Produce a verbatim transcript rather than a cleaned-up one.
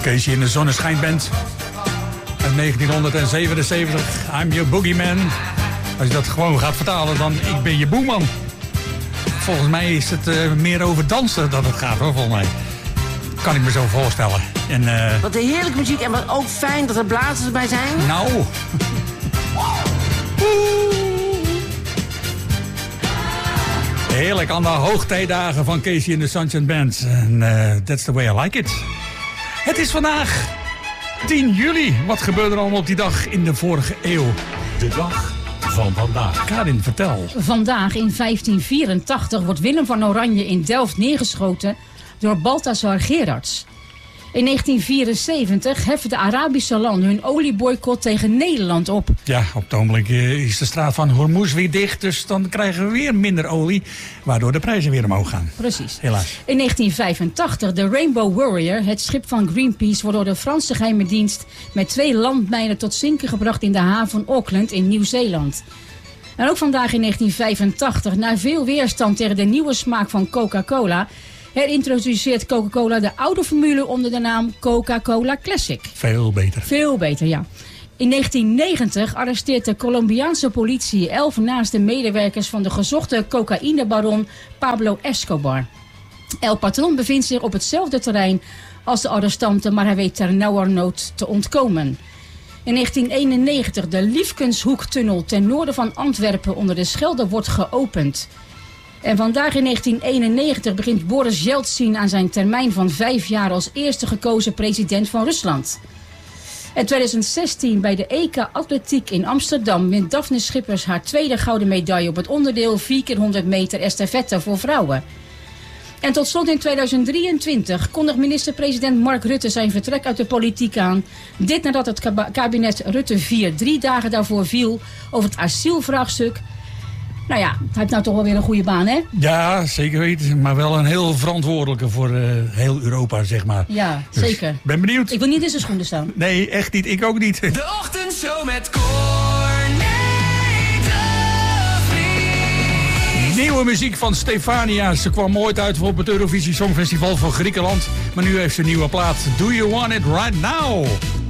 Casey in de Zonneschijnband uit negentienhonderdzevenenzeventig. I'm your boogeyman. Als je dat gewoon gaat vertalen, dan ik ben je boeman. Volgens mij is het uh, meer over dansen dat het gaat, hoor, volgens mij. Kan ik me zo voorstellen. En, uh... Wat een heerlijke muziek en wat ook fijn dat er blazers erbij zijn. Nou. Heerlijk aan de hoogtijdagen van Casey in de Sunshine Band. En uh, that's the way I like it. Het is vandaag tien juli. Wat gebeurde er allemaal op die dag in de vorige eeuw? De dag van vandaag. Karin, vertel. Vandaag in vijftien vierentachtig wordt Willem van Oranje in Delft neergeschoten door Balthasar Gerards. In negentien vierenzeventig heffen de Arabische landen hun olieboycott tegen Nederland op. Ja, op het ogenblik is de straat van Hormuz weer dicht, dus dan krijgen we weer minder olie, waardoor de prijzen weer omhoog gaan. Precies. Helaas. In negentien vijfentachtig, de Rainbow Warrior, het schip van Greenpeace, wordt door de Franse geheime dienst met twee landmijnen tot zinken gebracht in de haven van Auckland in Nieuw-Zeeland. En ook vandaag in negentien vijfentachtig, na veel weerstand tegen de nieuwe smaak van Coca-Cola, herintroduceert Coca-Cola de oude formule onder de naam Coca-Cola Classic. Veel beter. Veel beter, ja. In negentien negentig arresteert de Colombiaanse politie elf naaste medewerkers van de gezochte cocaïnebaron Pablo Escobar. El Patron bevindt zich op hetzelfde terrein als de arrestanten, maar hij weet ternauwernood te ontkomen. In negentien eenennegentig, de Liefkenshoektunnel ten noorden van Antwerpen onder de Schelde wordt geopend. En vandaag in negentien eenennegentig begint Boris Yeltsin aan zijn termijn van vijf jaar als eerste gekozen president van Rusland. In tweeduizend zestien bij de E K Atletiek in Amsterdam wint Daphne Schippers haar tweede gouden medaille op het onderdeel vier keer honderd meter estafette voor vrouwen. En tot slot in tweeduizend drieëntwintig kondigt minister-president Mark Rutte zijn vertrek uit de politiek aan. Dit nadat het kabinet Rutte vier drie dagen daarvoor viel over het asielvraagstuk. Nou ja, hij heeft nou toch wel weer een goede baan, hè? Ja, zeker weten. Maar wel een heel verantwoordelijke voor uh, heel Europa, zeg maar. Ja, dus zeker. Ben benieuwd. Ik wil niet in zijn schoenen staan. Nee, echt niet. Ik ook niet. De ochtendshow met Corné Devries. Nieuwe muziek van Stefania. Ze kwam ooit uit op het Eurovisie Songfestival van Griekenland. Maar nu heeft ze een nieuwe plaat. Do You Want It Right Now?